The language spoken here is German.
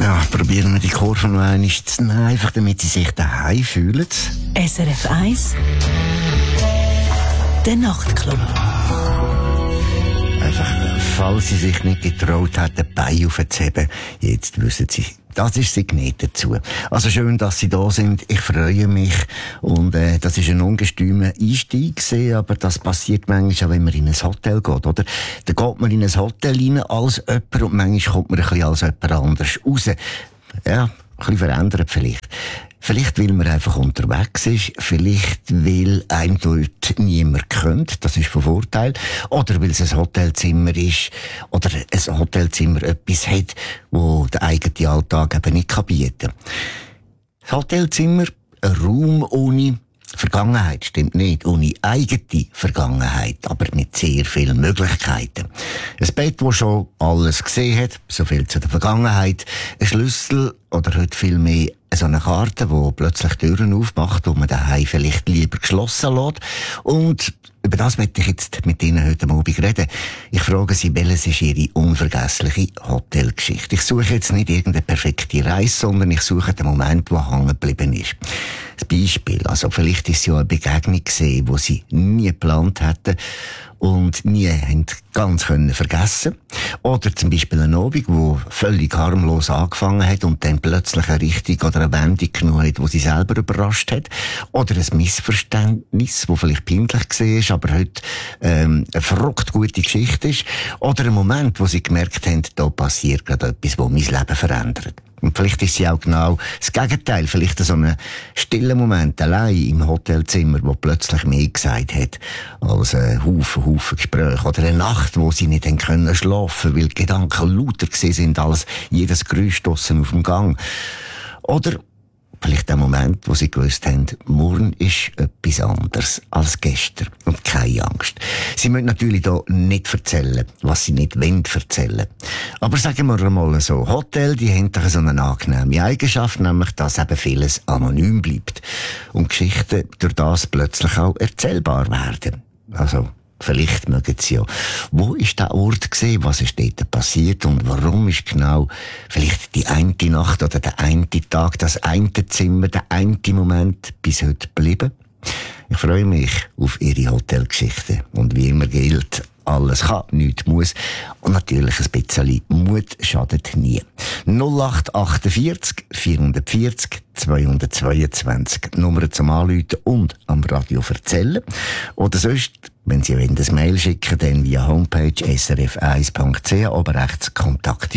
Ja, probieren wir die Kurve noch einmal zu nehmen, einfach damit sie sich daheim fühlen. SRF 1 Der Nachtclub. Einfach, falls sie sich nicht getraut hat, den Bein aufzuheben, jetzt wissen sie, das ist sie genäht dazu. Also schön, dass Sie da sind. Ich freue mich. Und das ist ein ungestümer Einstieg gewesen, aber das passiert manchmal auch, wenn man in ein Hotel geht, oder? Da geht man in ein Hotel rein als jemand und manchmal kommt man ein bisschen als jemand anders raus. Ja, ein bisschen verändert vielleicht. Vielleicht, weil man einfach unterwegs ist. Vielleicht, weil einem dort niemand kennt. Das ist von Vorteil. Oder weil es ein Hotelzimmer ist. Oder ein Hotelzimmer etwas hat, wo der eigene Alltag eben nicht bieten kann. Das Hotelzimmer, ein Raum ohne Vergangenheit, stimmt nicht. Ohne eigene Vergangenheit, aber mit sehr vielen Möglichkeiten. Ein Bett, das schon alles gesehen hat, so viel zu der Vergangenheit. Ein Schlüssel oder heute viel mehr so eine Karte, die plötzlich Türen aufmacht, die man daheim vielleicht lieber geschlossen lässt. Und über das möchte ich jetzt mit Ihnen heute Abend reden. Ich frage Sie, welches ist Ihre unvergessliche Hotelgeschichte? Ich suche jetzt nicht irgendeine perfekte Reise, sondern ich suche den Moment, der hängen geblieben ist. Das Beispiel, also vielleicht ist es ja eine Begegnung gesehen, die Sie nie geplant hätten und nie haben ganz vergessen. Oder zum Beispiel ein Abend, wo völlig harmlos angefangen hat und dann plötzlich eine Richtung oder eine Wendung genommen hat, die sie selber überrascht hat. Oder ein Missverständnis, das vielleicht peinlich war, aber heute eine verrückt gute Geschichte ist. Oder ein Moment, wo sie gemerkt haben, da passiert gerade etwas, das mein Leben verändert. Und vielleicht ist sie auch genau das Gegenteil. Vielleicht so ein stiller Moment allein im Hotelzimmer, wo plötzlich mehr gesagt hat als ein Haufen Gespräche. Oder eine Nacht, wo sie nicht können schlafen, weil die Gedanken lauter sind als jedes Geräusch draussen auf dem Gang. Oder vielleicht der Moment, wo sie gewusst haben, morgen ist etwas anderes als gestern. Und keine Angst. Sie müssen natürlich da nicht erzählen, was sie nicht erzählen wollen. Aber sagen wir mal so, Hotel, die haben doch so eine angenehme Eigenschaft, nämlich, dass eben vieles anonym bleibt. Und Geschichten durch das plötzlich auch erzählbar werden. Also, vielleicht mögen Sie ja. Wo ist der Ort gewesen? Was ist dort passiert? Und warum ist genau vielleicht die eine Nacht oder der eine Tag, das eine Zimmer, der eine Moment bis heute geblieben? Ich freue mich auf Ihre Hotelgeschichte. Und wie immer gilt, alles kann, nichts muss. Und natürlich ein bisschen Mut schadet nie. 0848 440 222. Nummer zum Anrufen und am Radio erzählen. Oder sonst, wenn Sie ein Mail schicken, dann via Homepage srf1.ch, oben rechts Kontakt.